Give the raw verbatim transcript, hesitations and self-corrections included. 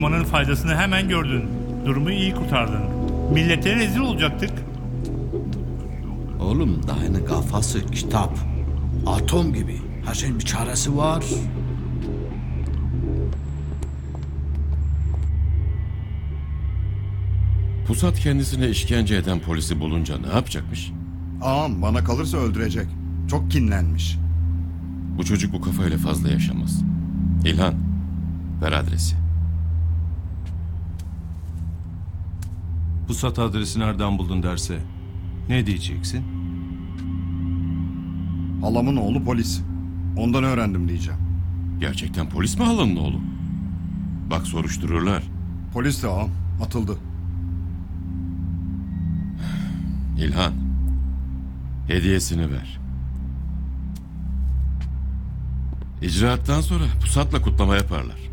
Manın faydasını hemen gördün. Durumu iyi kurtardın. Millete rezil olacaktık. Oğlum dayının kafası kitap. Atom gibi. Her şeyin bir çaresi var. Pusat kendisine işkence eden polisi bulunca ne yapacakmış? Ağam bana kalırsa öldürecek. Çok kinlenmiş. Bu çocuk bu kafayla fazla yaşamaz. İlhan, ver adresi. Pusat adresi nereden buldun derse ne diyeceksin? Halamın oğlu polis. Ondan öğrendim diyeceğim. Gerçekten polis mi halanın oğlu? Bak soruştururlar. Polis de ağam. Atıldı. İlhan, hediyesini ver. İcraattan sonra pusatla kutlama yaparlar.